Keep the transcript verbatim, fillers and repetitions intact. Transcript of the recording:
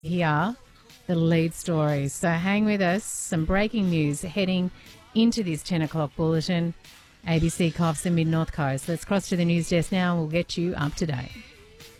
Here, the lead stories. So hang with us. Some breaking news heading into this ten o'clock bulletin. A B C coughs the Mid-North Coast. Let's cross to the news desk now and we'll get you up to date.